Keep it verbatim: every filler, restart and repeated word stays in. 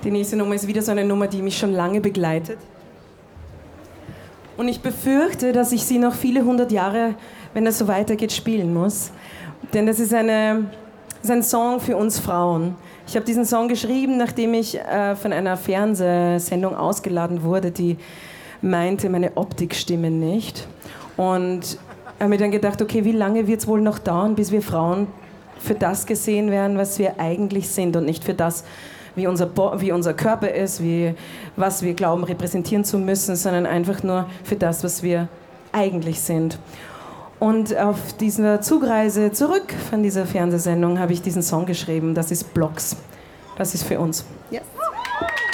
Die nächste Nummer ist wieder so eine Nummer, die mich schon lange begleitet. Und ich befürchte, dass ich sie noch viele hundert Jahre, wenn es so weitergeht, spielen muss. Denn das ist, eine, das ist ein Song für uns Frauen. Ich habe diesen Song geschrieben, nachdem ich äh, von einer Fernsehsendung ausgeladen wurde, die meinte, meine Optik stimme nicht. Und habe mir dann gedacht, okay, wie lange wird es wohl noch dauern, bis wir Frauen für das gesehen werden, was wir eigentlich sind und nicht für das, wie unser, Bo- wie unser Körper ist, wie, was wir glauben repräsentieren zu müssen, sondern einfach nur für das, was wir eigentlich sind. Und auf dieser Zugreise zurück von dieser Fernsehsendung habe ich diesen Song geschrieben, das ist Blocks. Das ist für uns. Yes.